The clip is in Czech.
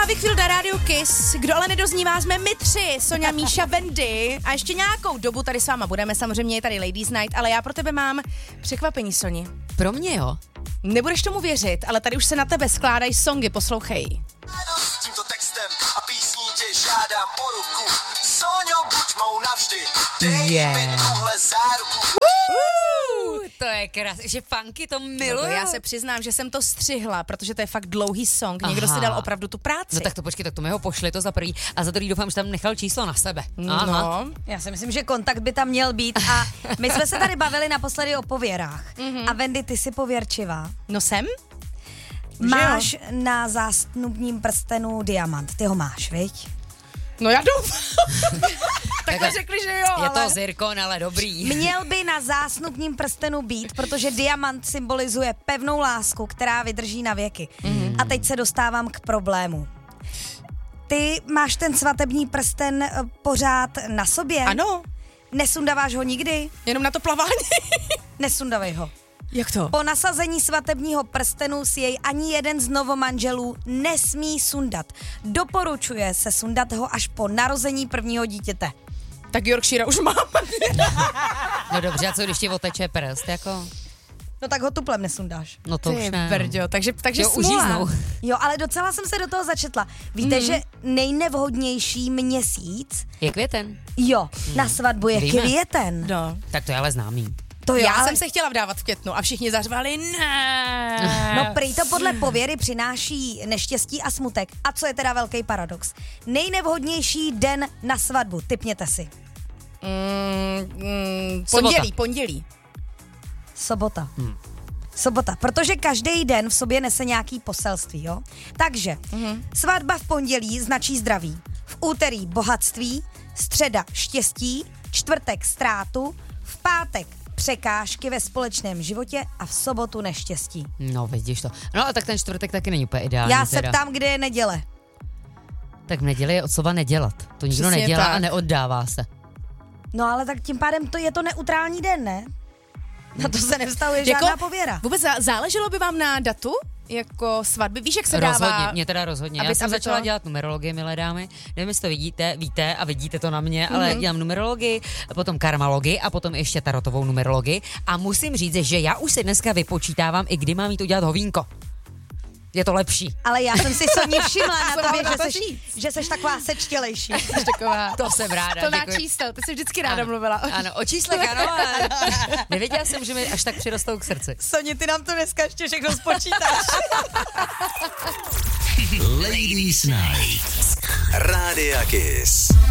Bavik Field na rádiu Kiss. Kdo ale nedoznívá, jsme my tři, Sonja, Míša, Wendy. A ještě nějakou dobu tady s váma budeme, samozřejmě je tady Ladies Night, ale já pro tebe mám překvapení, Soni. Pro mě jo. Nebudeš tomu věřit, ale tady už se na tebe skládají songy, poslouchej. Tímto textem a písní tě žádám o ruku. Soňo, buď mou navždy, dej mi tuhle záruku. To je krásné, že funky to miluju. No, já se přiznám, že jsem to střihla, protože to je fakt dlouhý song. Někdo si dal opravdu tu práci. No tak to počkej, tak to mi ho pošli to za první a za druhý doufám, že tam nechal číslo na sebe. Aha. No. Já si myslím, že kontakt by tam měl být a my jsme se tady bavili naposledy o pověrách. A Wendy, ty jsi pověrčivá. No jsem? Máš na zástupním prstenu diamant, ty ho máš, viď? No já doufám. Takhle řekli, že jo, Je ale... to zirkon, ale dobrý. Měl by na zásnubním prstenu být, protože diamant symbolizuje pevnou lásku, která vydrží na věky. A teď se dostávám k problému. Ty máš ten svatební prsten pořád na sobě? Ano, Nesundáváš ho nikdy? jenom na to plavání. Nesundavej ho. Jak to? Po nasazení svatebního prstenu si jej ani jeden z novomanželů nesmí sundat. Doporučuje se sundat ho až po narození prvního dítěte. Tak Yorkshire už mám. No dobře, a co když ti oteče prst, jako? No tak ho tuplem nesundáš. No to už Ty ne. brďo, takže Jo, smůla. užíznou. Jo, ale docela jsem se do toho začetla. Víte, že nejnevhodnější měsíc, Je květen. jo, na svatbu je Víme. květen. No. Tak to je ale známý. To jo, Já ale... jsem se chtěla vdávat v květnu a všichni zařvali ne. No prý to podle pověry přináší neštěstí a smutek. A co je teda velký paradox? Nejnevhodnější den na svatbu, tipněte si. Pondělí. Sobota. Sobota, protože každý den v sobě nese nějaký poselství, jo? Takže svatba v pondělí značí zdraví, v úterý bohatství, středa štěstí, čtvrtek ztrátu, v pátek překážky ve společném životě a v sobotu neštěstí. No vidíš to. No a tak ten čtvrtek taky není úplně ideální. Já se teda. ptám, kde je neděle. Tak v neděli je od slova nedělat. To nikdo Přesně nedělá tak. a neoddává se. No ale tak tím pádem to je to neutrální den, ne? Na to se nevztahuje žádná pověra. Vůbec záleželo by vám na datu? Jako svatby? Víš, jak se dává? Rozhodně, mě teda rozhodně. aby Já jsem tam začala to- dělat numerologii, milé dámy. Nevím, jestli to víte a vidíte to na mě, ale dělám numerologii, potom karmalogii a potom ještě tarotovou numerologii. A musím říct, že já už si dneska vypočítávám, i kdy mám jít udělat hovínko. Je to lepší. Ale já jsem si Soně všimla na Co tobě, mám na to že seš taková sečtělejší. Jsi taková To jsem ráda, plná děkuji. čísel, ty jsi vždycky ráda Ano, mluvila. Ano, o číslech ano, ale nevěděla jsem, že mi až tak přirostou k srdci. Soně, ty nám to dneska ještě všechno spočítáš. Ladies Night. Rádia Kiss.